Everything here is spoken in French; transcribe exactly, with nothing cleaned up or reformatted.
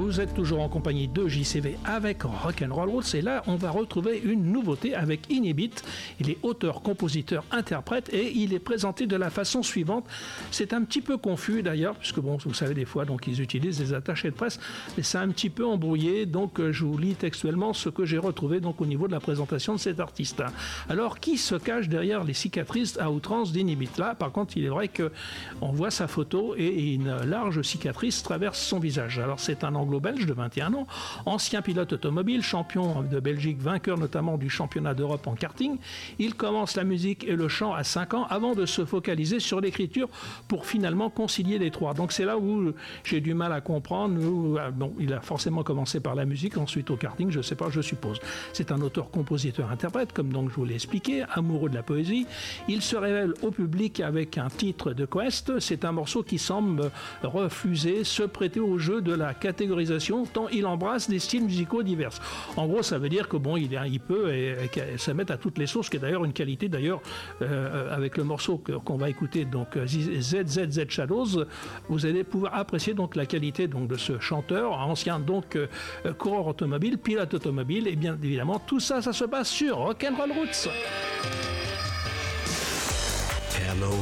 Vous êtes toujours en compagnie de J C V avec Rock'n'Roll Roots et là on va retrouver une nouveauté avec Inhibit. Il est auteur, compositeur, interprète et il est présenté de la façon suivante. C'est un petit peu confus d'ailleurs puisque bon vous savez des fois donc ils utilisent des attachés de presse mais c'est un petit peu embrouillé donc je vous lis textuellement ce que j'ai retrouvé donc au niveau de la présentation de cet artiste. Alors qui se cache derrière les cicatrices à outrance d'Inhibit? Là par contre il est vrai que on voit sa photo et une large cicatrice traverse son visage. Alors c'est un anglo-belge de vingt et un ans, ancien pilote automobile, champion de Belgique, vainqueur notamment du championnat d'Europe en karting. Il commence la musique et le chant à cinq ans avant de se focaliser sur l'écriture pour finalement concilier les trois. Donc c'est là où j'ai du mal à comprendre. Où, bon, il a forcément commencé par la musique, ensuite au karting, je sais pas, je suppose. C'est un auteur, compositeur, interprète, comme donc je vous l'ai expliqué, amoureux de la poésie. Il se révèle au public avec un titre de Quest. C'est un morceau qui semble refuser, se prêter au jeu de la catégorisation tant il embrasse des styles musicaux divers. En gros, ça veut dire que bon, il, est, il peut et, et, se mettre à toutes les sauces, qui est d'ailleurs une qualité d'ailleurs euh, avec le morceau que, qu'on va écouter donc Z Z Z Shadows, vous allez pouvoir apprécier donc la qualité donc de ce chanteur ancien donc euh, coureur automobile, pilote automobile et bien évidemment tout ça, ça se passe sur Rock'n'Roll Roots.